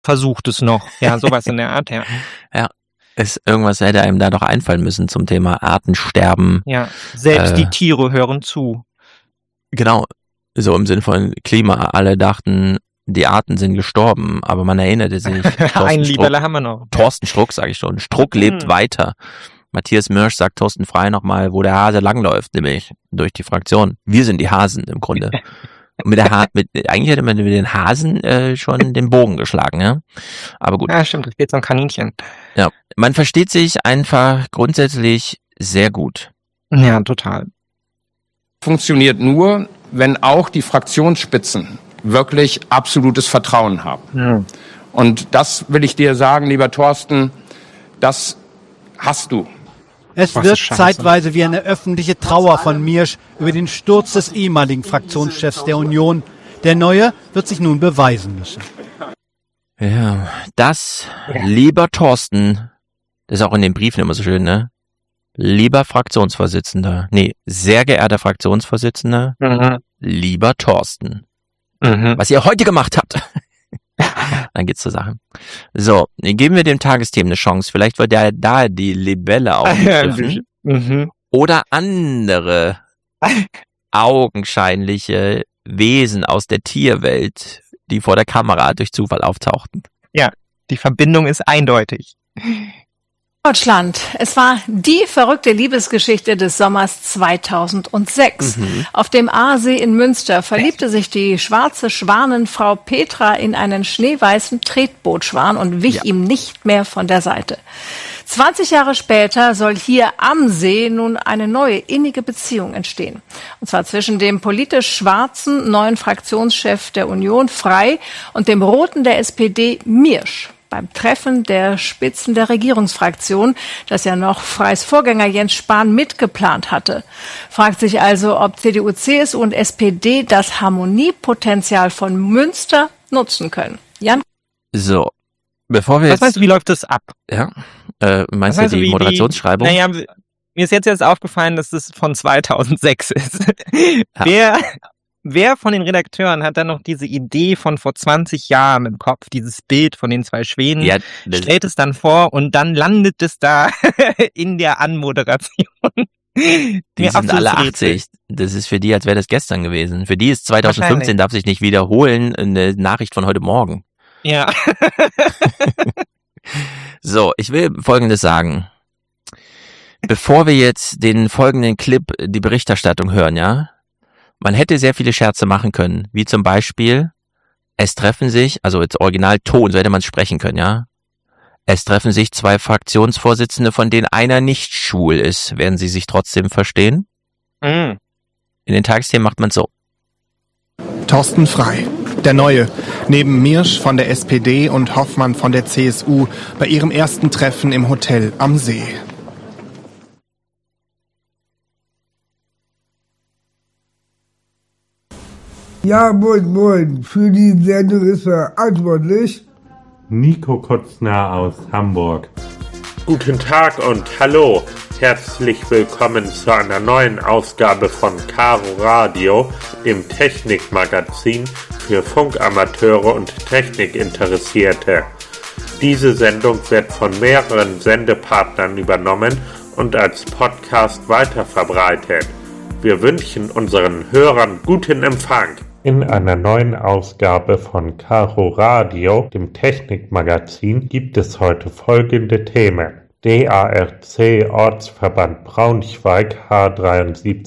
versucht es noch. Ja, sowas in der Art, ja. Ja, irgendwas hätte einem da doch einfallen müssen zum Thema Artensterben. Ja, selbst die Tiere hören zu. Genau, so im Sinne von Klima. Alle dachten, die Arten sind gestorben, aber man erinnerte sich. Ein Lieberle haben wir noch. Thorsten Struck, sage ich schon. Struck lebt weiter. Matthias Mirsch sagt Thorsten Frey nochmal, wo der Hase langläuft, nämlich durch die Fraktion. Wir sind die Hasen im Grunde. Und eigentlich hätte man mit den Hasen schon den Bogen geschlagen, ja. Aber gut. Ja, stimmt, das geht so ein Kaninchen. Ja, man versteht sich einfach grundsätzlich sehr gut. Ja, total. Funktioniert nur, wenn auch die Fraktionsspitzen wirklich absolutes Vertrauen haben. Ja. Und das will ich dir sagen, lieber Thorsten, das hast du. Es wird zeitweise wie eine öffentliche Trauer von Mirsch über den Sturz des ehemaligen Fraktionschefs der Union. Der Neue wird sich nun beweisen müssen. Ja, lieber Thorsten, das ist auch in den Briefen immer so schön, ne? Lieber Fraktionsvorsitzender, sehr geehrter Fraktionsvorsitzender, lieber Thorsten, was ihr heute gemacht habt. Dann geht's zur Sache. So, geben wir dem Tagesthemen eine Chance. Vielleicht wird ja da die Libelle aufgegriffen. Oder andere augenscheinliche Wesen aus der Tierwelt, die vor der Kamera durch Zufall auftauchten. Ja, die Verbindung ist eindeutig. Deutschland. Es war die verrückte Liebesgeschichte des Sommers 2006. Auf dem Aasee in Münster verliebte sich die schwarze Schwanenfrau Petra in einen schneeweißen Tretbootschwan und wich ihm nicht mehr von der Seite. 20 Jahre später soll hier am See nun eine neue innige Beziehung entstehen. Und zwar zwischen dem politisch schwarzen neuen Fraktionschef der Union Frey und dem roten der SPD Mirsch. Beim Treffen der Spitzen der Regierungsfraktion, das ja noch Freys Vorgänger Jens Spahn mitgeplant hatte. Fragt sich also, ob CDU, CSU und SPD das Harmoniepotenzial von Münster nutzen können. Jan? So, bevor wir Was meinst du, wie läuft das ab? Ja, meinst du die Moderationsschreibung? Naja, mir ist jetzt aufgefallen, dass das von 2006 ist. Ja. Wer von den Redakteuren hat dann noch diese Idee von vor 20 Jahren im Kopf, dieses Bild von den zwei Schwänen, stellt es dann vor und dann landet es da in der Anmoderation. Die sind alle 80. Das ist für die, als wäre das gestern gewesen. Für die ist 2015, darf sich nicht wiederholen, eine Nachricht von heute Morgen. Ja. So, ich will Folgendes sagen. Bevor wir jetzt den folgenden Clip, die Berichterstattung hören, ja? Man hätte sehr viele Scherze machen können, wie zum Beispiel, es treffen sich, also jetzt Originalton, so hätte man es sprechen können, ja? Es treffen sich zwei Fraktionsvorsitzende, von denen einer nicht schwul ist. Werden sie sich trotzdem verstehen? In den Tagesthemen macht man so. Thorsten Frey, der Neue, neben Mirsch von der SPD und Hoffmann von der CSU bei ihrem ersten Treffen im Hotel am See. Ja, moin. Für die Sendung ist verantwortlich Nico Kutzner aus Hamburg. Guten Tag und hallo. Herzlich willkommen zu einer neuen Ausgabe von Caro Radio, dem Technikmagazin für Funkamateure und Technikinteressierte. Diese Sendung wird von mehreren Sendepartnern übernommen und als Podcast weiterverbreitet. Wir wünschen unseren Hörern guten Empfang. In einer neuen Ausgabe von Caro Radio, dem Technikmagazin, gibt es heute folgende Themen. DARC Ortsverband Braunschweig H73